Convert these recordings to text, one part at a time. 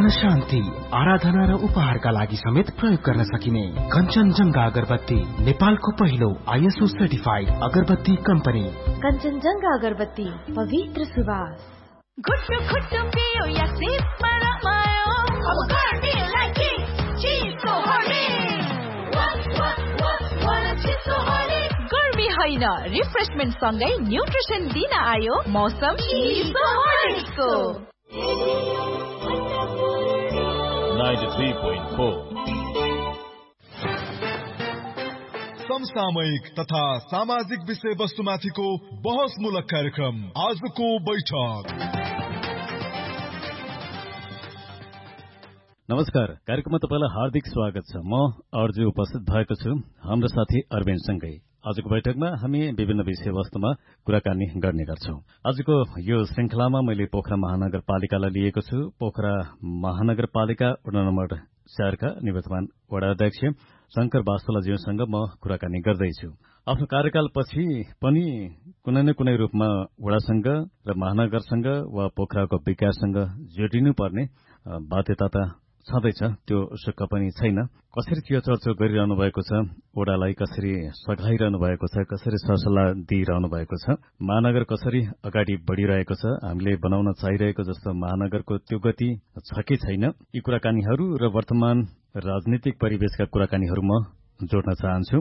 शान्ति, आराधना र उपहारका लागि समेत प्रयोग गर्न सकिने कञ्चनजङ्घा अगरबत्ती, नेपालको पहिलो ISO सर्टिफाइड अगरबत्ती कम्पनी। कञ्चनजङ्घा अगरबत्ती, पवित्र सुवास। घुट्टु घुट्टु पियो या सिपमा रमायो, अब गर्मीलाई के चिसो होली, गर्मी होइन रिफ्रेशमेन्ट सँगै न्युट्रिसन दिन आयो मौसम चिसो होलीको 93.4 समसामयिक तथा सामाजिक विषय वस्तुमाथिको बहसमूलक कार्यक्रम आजको बैठक। नमस्कार, कार्यक्रममा तपाईलाई हार्दिक स्वागत छ। म अर्जु उपस्थित भएको छु हाम्रो साथी अरविन्दसँगै। आजको बैठकमा हामी विभिन्न विषय वस्तुमा कुराकानी गर्ने गर्छौं। आजको यो श्रृंखलामा मैले पोखरा महानगरपालिकालाई लिएको छु। पोखरा महानगरपालिका वडा नम्बर 4 का निवर्तमान वडा अध्यक्ष शंकर वास्तोलाज्यूसँग म कुराकानी गर्दैछु। आफ्नो कार्यकालपछि पनि कुनै न कुनै रूपमा वडासँग र महानगरसँग वा पोखराको विकाससँग जोडिनु पर्ने बाध्यता त छँदैछ, त्यो सुख पनि छैन। कसरी चर्चा गरिरहनु भएको छ, वडालाई कसरी सघाइरहनु भएको छ, कसरी सरसल्लाह दिइरहनु भएको छ, महानगर कसरी अगाडि बढ़िरहेको छ, हामीले बनाउन चाहिरहेको जस्तो महानगरको त्यो गति छ कि छैन, यी कुराकानीहरू र वर्तमान राजनीतिक परिवेशका कुराकानीहरू म जोड्न चाहन्छु।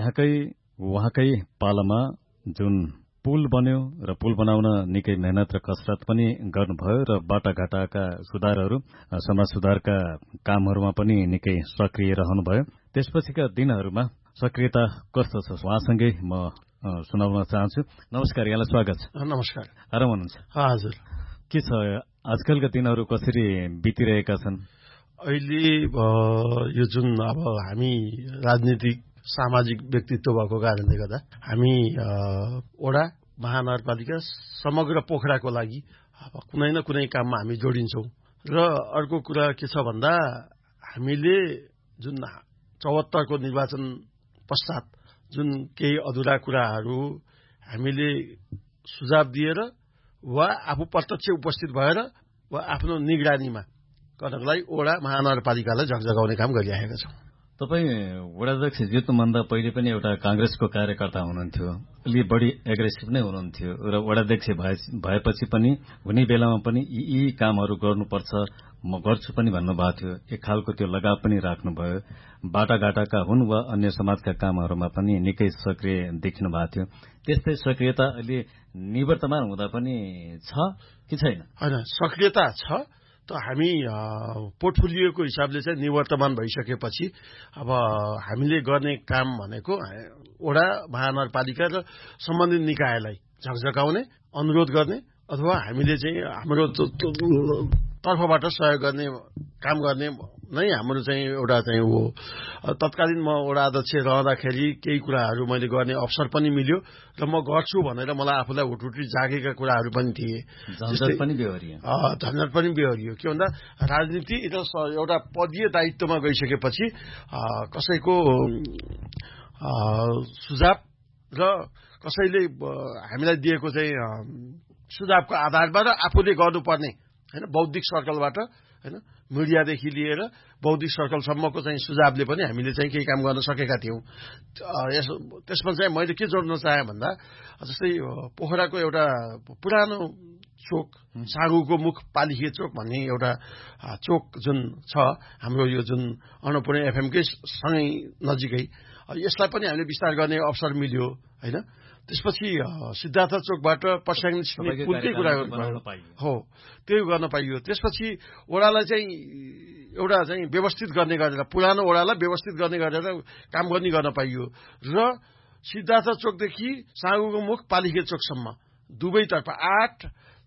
उहाँकै पालामा जुन पुल बन्यो र पुल बनाउन निकै मेहनत र कसरत पनि गर्नुभयो र बाटाघाटाका सुधारहरू, समाज सुधारका कामहरूमा पनि निकै सक्रिय रहनुभयो। त्यसपछिका दिनहरूमा सक्रियता कस्तो छ उहाँसँगै म सुनाउन चाहन्छु। नमस्कार, यहाँलाई स्वागत छ। नमस्कार। आराम हुनुहुन्छ? हजुर। के छ आजकलका दिनहरू, कसरी बितिरहेका छन्? अहिले यो जुन अब हामी राजनीतिक सामाजिक व्यक्तित्व भएको कारणले गर्दा हामी वडा महानगरपालिका समग्र पोखराको लागि कुनै न कुनै काममा हामी जोडिन्छौं। र अर्को कुरा के छ भन्दा हामीले जुन 74 को निर्वाचन पश्चात जुन केही अधुरा कुराहरू हामीले सुझाव दिएर वा आफू प्रत्यक्ष उपस्थित भएर वा आफ्नो निगरानीमा गर्नको लागि वडा महानगरपालिकालाई झकझगाउने काम गरिरहेका छौं। तपाईँ वडाध्यक्ष जित्नुभन्दा पहिले पनि एउटा कांग्रेसको कार्यकर्ता हुनुहुन्थ्यो, अलि बढी एग्रेसिभ नै हुनुहुन्थ्यो र वडाध्यक्ष भएपछि पनि हुने बेलामा पनि यी कामहरू गर्नुपर्छ, म गर्छु पनि भन्नुभएको थियो। एक खालको त्यो लगाव पनि राख्नुभयो। बाटाघाटाका हुन् वा अन्य समाजका कामहरूमा पनि निकै सक्रिय देखिनु भएको थियो। त्यस्तै सक्रियता अहिले निवर्तमान हुँदा पनि छ कि छैन? हैन, सक्रियता छ। त हामी पोर्टफोलियोको हिसाबले चाहिँ निवर्तमान भइसकेपछि अब हामीले गर्ने काम भनेको वडा महानगरपालिका र सम्बन्धित निकायलाई झकझकाउने, अनुरोध गर्ने अथवा हामीले चाहिँ हाम्रो तर्फबाट सहयोग गर्ने काम गर्ने नै हाम्रो चाहिँ एउटा चाहिँ हो। तत्कालीन म वडा अध्यक्ष रहँदाखेरि केही कुराहरू मैले गर्ने अवसर पनि मिल्यो र म गर्छु भनेर मलाई आफूलाई हुटहुटी जागेका कुराहरू पनि थिए। झन्झट पनि बेहोरियो। के भन्दा राजनीति एउटा पदीय दायित्वमा गइसकेपछि कसैको सुझाव र कसैले हामीलाई दिएको चाहिँ सुझावको आधारमा र आफूले गर्नुपर्ने हैन बौद्धिक सर्कलबाट हैन मिडियादेखि लिएर बौद्धिक सर्कलसम्मको चाहिँ सुझावले पनि हामीले चाहिँ केही काम गर्न सकेका थियौं। त्यसमा चाहिँ मैले के जोड्न चाहे भन्दा जस्तै पोखराको एउटा पुरानो चोक सागुको मुख पालिखे चोक भन्ने एउटा चोक जुन छ हाम्रो यो जुन अन्नपूर्ण एफएमकै सँगै नजिकै, यसलाई पनि हामीले विस्तार गर्ने अवसर मिल्यो हैन। त्यसपछि सिद्धार्थ चोकबाट पर्स्याङ निस्किने पुलकै कुरा हो, त्यो गर्न पाइयो। त्यसपछि वडालाई चाहिँ एउटा चाहिँ व्यवस्थित गर्ने गरेर पुरानो वडालाई व्यवस्थित गर्ने गरेर काम गर्न पाइयो र सिद्धार्थ चोकदेखि सागुको मुख पालिखे चोकसम्म दुवैतर्फ 8